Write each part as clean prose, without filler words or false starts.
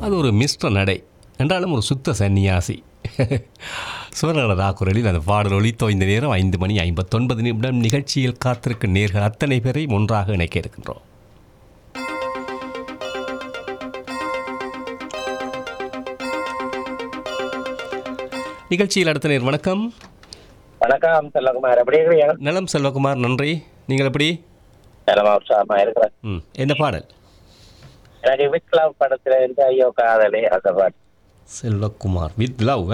அது ஒரு மிஸ்டர் நடை என்றாலும் ஒரு சுத்த சன்னியாசி. சுவர்ணலதா குரலில் அந்த பாடல் ஒலித்தோ. இந்த நேரம் 5:59 நிகழ்ச்சியில் காத்திருக்கும் நேர்கள் அத்தனை பேரை ஒன்றாக இணைக்க இருக்கின்றோம். நிகழ்ச்சியில் அடுத்த நேர். வணக்கம். வணக்கம் செல்வகுமார், எப்படி இருக்கிறீங்க? நலம் செல்வகுமார், நன்றி. நீங்கள் எப்படி? நலமா உற்சாகமா இருக்கிறேன். என்ன பாடல்? எனக்கு வித் லவ் படத்துல இருந்து ஐயோ காதலே அந்த பாட்டு. Selvakumar with love.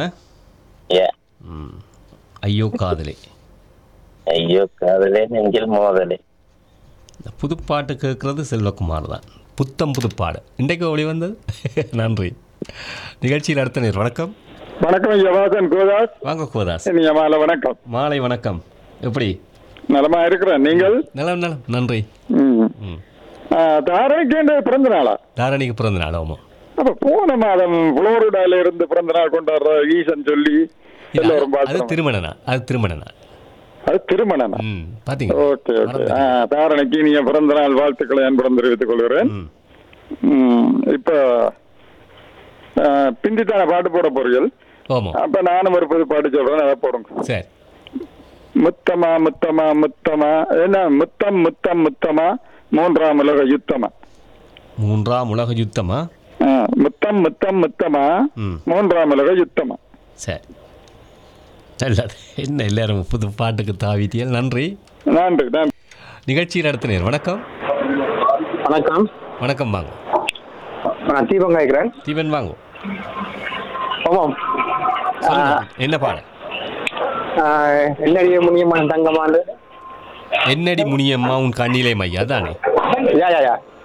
ஐயோ காதலே. ஐயோ காதலே நெஞ்சில் மோதலே. இந்த புதுப்பாட்டு கேட்கறது செல்வகுமார் தான். புத்தம் புதுப்பாடு இன்றைக்கு ஒளி வந்தது. நன்றி. நிகழ்ச்சியில் அடுத்த நேர். வணக்கம். வணக்கம் யவாசன் கோதாஸ். வாங்க கோதாஸ். மாலை வணக்கம். மாலை வணக்கம். எப்படி? நலமா இருக்கிறேன். நீங்கள்? நலம் நலம், நன்றி. தாரணிக்கு பிறந்த நாளா? தாரணிக்கு பிறந்த நாள். ஆமாம். அப்ப போன மாதம் புளோரிடால இருந்து பிறந்த நாள் கொண்டாடுற ஈசன் சொல்லி எல்லாரும் அது திருமண நாள். அது திருமண நாள். அது திருமண நாள். பாத்தீங்க. Okay okay. தாரணிக்கு நீங்க பிறந்த நாள் வாழ்த்துக்களை அன்புடன் தெரிவித்துக் கொள்கிறேன். இப்ப பிந்தித்தான பாட்டு போட போறீர்கள். அப்ப நானும் ஒரு புது பாட்டு சொல்றேன், அதை போடுங்க. சரி. முத்தமா முத்தமா முத்தமா என்ன முத்தம் முத்தம் முத்தமா மூன்றாம் உலக யுத்தமா. மூன்றாம் உலக யுத்தமா? முத்தம் முத்தம் முத்தமா மூன்றாம் உலக யுத்தமா. சரி, நல்லது. என்ன எல்லாரும் புது பாட்டுக்கு தாவிட்டியல். நன்றி நன்றி நன்றி. நிகழ்ச்சியில் அடுத்த நேர். வணக்கம். வணக்கம். வணக்கம், வாங்க. தீபன் கேட்கிறேன். தீபன் வாங்க. ஆமாம். என்ன பாடல்? என்னடி முனியம்மா தங்கமாண்டு. என்னடி முனியம்மா உன் கண்ணிலே மையா தானே? யா யா யா